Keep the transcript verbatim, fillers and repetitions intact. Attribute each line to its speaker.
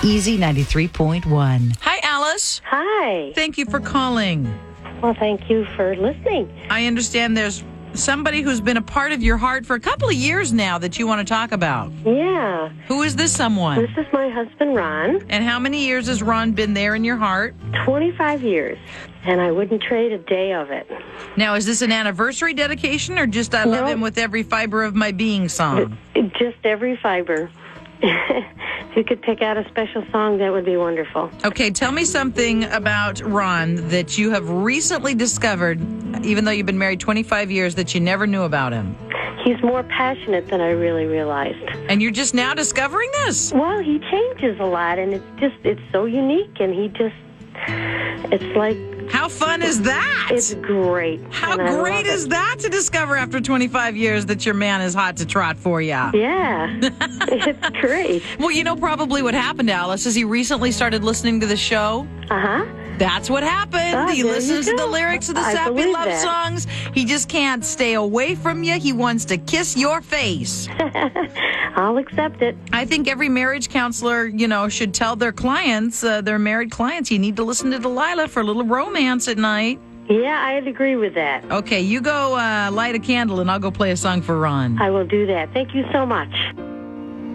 Speaker 1: Easy ninety-three point one.
Speaker 2: Hi, Alice.
Speaker 3: Hi.
Speaker 2: Thank you for calling.
Speaker 3: Well, thank you for listening.
Speaker 2: I understand there's somebody who's been a part of your heart for a couple of years now that you want to talk about.
Speaker 3: Yeah.
Speaker 2: Who is this someone?
Speaker 3: This is my husband, Ron.
Speaker 2: And how many years has Ron been there in your heart?
Speaker 3: twenty-five years. And I wouldn't trade a day of it.
Speaker 2: Now, is this an anniversary dedication or just I love
Speaker 3: No.
Speaker 2: him with every fiber of my being song?
Speaker 3: Just every fiber. If you could pick out a special song, that would be wonderful.
Speaker 2: Okay, tell me something about Ron that you have recently discovered, even though you've been married twenty-five years, that you never knew about him.
Speaker 3: He's more passionate than I really realized.
Speaker 2: And you're just now discovering this?
Speaker 3: Well, he changes a lot, and it's just, it's so unique, and he just, it's like,
Speaker 2: How fun is that?
Speaker 3: it's great.
Speaker 2: How
Speaker 3: and I love
Speaker 2: great is
Speaker 3: it.
Speaker 2: that to discover after twenty-five years that your man is hot to trot for you?
Speaker 3: Yeah, it's great.
Speaker 2: Well, you know probably what happened, Alice, is he recently started listening to the show.
Speaker 3: Uh-huh.
Speaker 2: That's what happened.
Speaker 3: Ah,
Speaker 2: he
Speaker 3: there you
Speaker 2: listens to the
Speaker 3: go.
Speaker 2: lyrics of the
Speaker 3: I
Speaker 2: sappy
Speaker 3: believe
Speaker 2: love
Speaker 3: that.
Speaker 2: songs. He just can't stay away from you. He wants to kiss your face.
Speaker 3: I'll accept it.
Speaker 2: I think every marriage counselor, you know, should tell their clients, uh, their married clients, you need to listen to Delilah for a little romance at night.
Speaker 3: Yeah, I'd agree with that.
Speaker 2: Okay, you go uh, light a candle and I'll go play a song for Ron.
Speaker 3: I will do that. Thank you so much.